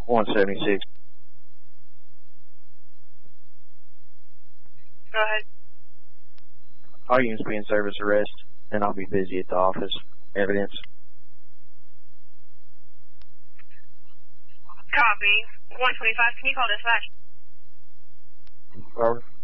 176. Go ahead. All units be in service arrest, and I'll be busy at the office. Evidence. Copy. 125, can you call dispatch? Over.